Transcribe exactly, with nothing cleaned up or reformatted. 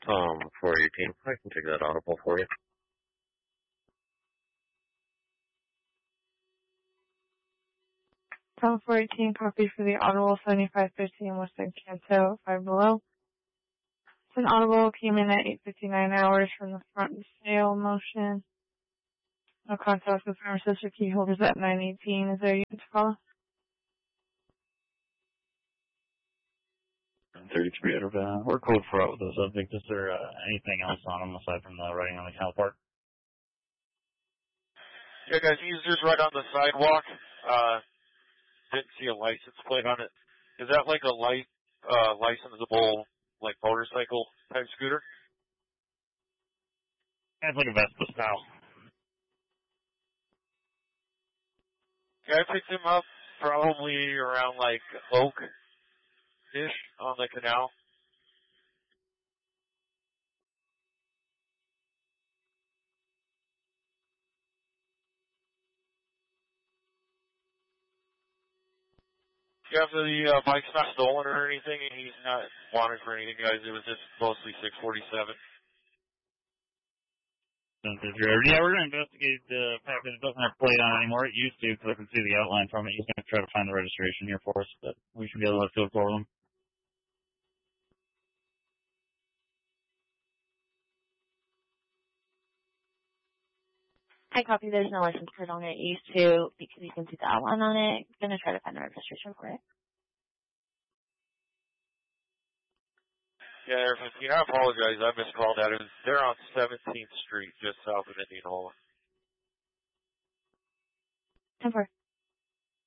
Um, four eighteen. I can take that audible for you. Tom four eighteen, copy for the audible seventy-five thirteen Western Canto, five below. It's an audible, came in at eight fifty-nine hours from the front sail motion. No contact with pharmacist or key holders at nine eighteen. Is there a unit to follow? thirty-three out of, uh, we're code for out with the subject. Is there uh, anything else on them aside from the writing on the cow part? Yeah, guys, he's just right on the sidewalk. Uh, didn't see a license plate on it. Is that like a light, uh, licensable, like, motorcycle type scooter? Yeah, it's like a Vespa style. Yeah, I picked him up probably around, like, Oak-ish on the canal. Yeah, if the uh, bike's not stolen or anything, and he's not wanted for anything, guys, it was just mostly six forty-seven. Yeah, we're going to investigate the fact that it doesn't have a plate on it anymore. It used to, because I can see the outline from it. He's going to try to find the registration here for us, but we should be able to fill for them. I copy. There's no license plate on it. Used to, because you can see the outline on it. I'm going to try to find the registration for it. Yeah, if you I apologize, I miscalled that. It was, they're on seventeenth Street, just south of Indianola. ten four.